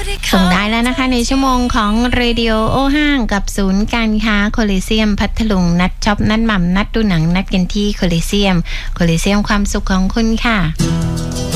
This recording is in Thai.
ส่งได้แล้วนะคะในชั่วโมงของเรดิโอโอห้างกับศูนย์การค้าโคลิเซียมพัทลุงนัดช็อปนัดหม่ำนัดดูหนังนัดกันที่โคลิเซียมความสุขของคุณค่ะ